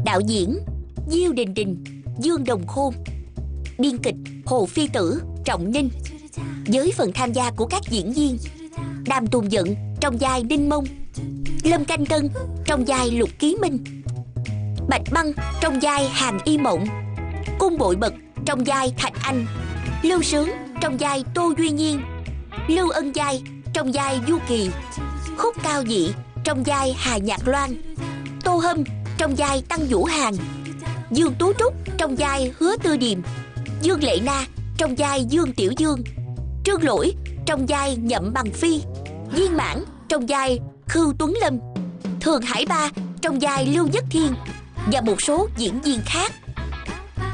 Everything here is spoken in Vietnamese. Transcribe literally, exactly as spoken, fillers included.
đạo diễn Diêu Đình Đình, Dương Đồng Khôn, biên kịch Hồ Phi Tử, Trọng Ninh. Với phần tham gia của các diễn viên: Đàm Tùng Dận trong vai Ninh Mông, Lâm Canh Tân trong vai Lục Ký Minh, Bạch Băng trong vai Hàn Y Mộng, Cung Bội Bật trong vai Thạch Anh, Lưu Sướng trong vai Tô Duy Nhiên, Lưu Ân Giai trong vai Du Kỳ, Khúc Cao Dị trong vai Hà Nhạc Loan, Tô Hâm trong vai Tăng Vũ Hàn, Dương Tú Trúc trong vai Hứa Tư Điềm, Dương Lệ Na trong vai Dương Tiểu Dương, Trương Lỗi trong vai Nhậm Bằng Phi, Viên Mãn trong vai Khưu Tuấn Lâm, Thường Hải Ba trong vai Lưu Nhất Thiên và một số diễn viên khác.